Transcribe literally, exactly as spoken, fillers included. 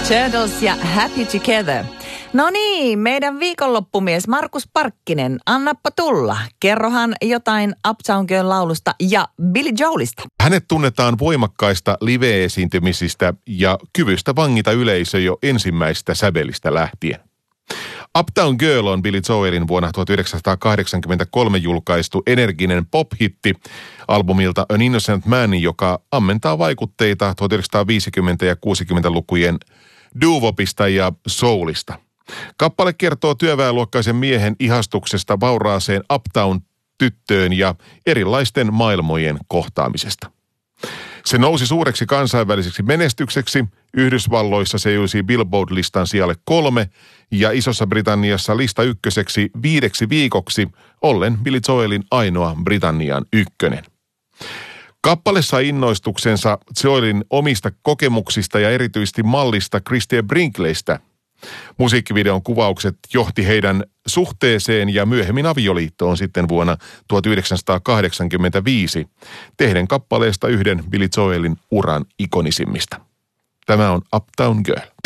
Turtles ja Happy Together. No niin, meidän viikonloppumies Markus Parkkinen, annappa tulla. Kerrohan jotain Uptown Girl laulusta ja Billy Joelista. Hänet tunnetaan voimakkaista live-esiintymisistä ja kyvystä vangita yleisö jo ensimmäistä sävelistä lähtien. Uptown Girl on Billy Joelin vuonna tuhatyhdeksänsataakahdeksankymmentäkolme julkaistu energinen pop-hitti albumilta An Innocent Man, joka ammentaa vaikutteita tuhatyhdeksänsataaviisikymmentä- ja kuusikymmentälukujen doo-wopista ja soulista. Kappale kertoo työväenluokkaisen miehen ihastuksesta vauraaseen Uptown-tyttöön ja erilaisten maailmojen kohtaamisesta. Se nousi suureksi kansainväliseksi menestykseksi. Yhdysvalloissa se juisi Billboard-listan sijalle kolme ja Isossa Britanniassa lista ykköseksi viideksi viikoksi, ollen Billy Joelin ainoa Britannian ykkönen. Kappale sai innoistuksensa Joelin omista kokemuksista ja erityisesti mallista Christie Brinkleystä. Musiikkivideon kuvaukset johti heidän suhteeseen ja myöhemmin avioliittoon sitten vuonna tuhatyhdeksänsataakahdeksankymmentäviisi, tehden kappaleesta yhden Billy Joelin uran ikonisimmista. Tämä on Uptown Girl.